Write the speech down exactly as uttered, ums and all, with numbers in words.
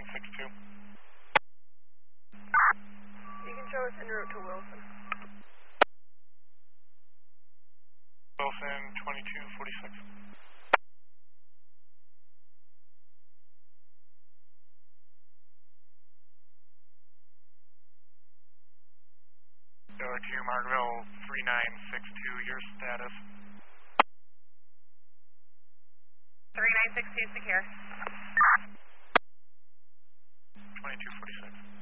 six two. You can show us en route to Wilson. Wilson, twenty-two forty-six. Go to Markville, three nine six two, your status. three nine six two secure. twenty-two forty-six.